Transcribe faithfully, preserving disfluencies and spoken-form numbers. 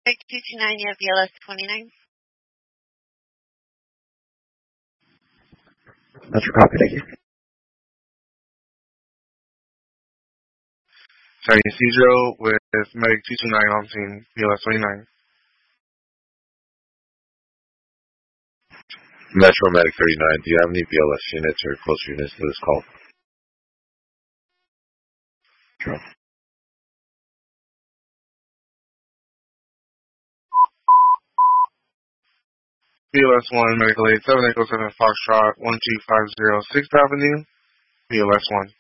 Medic two two nine, you have B L S twenty-nine. That's your copy, thank you. Sorry, Cedro with Medic two two nine on scene, B L S twenty-nine. Metro Medic thirty-nine, do you have any B L S units or close units to this call? Sure. B L S one, Medical eight seven Echo seven Foxtrot, one two five zero sixth Avenue, B L S one.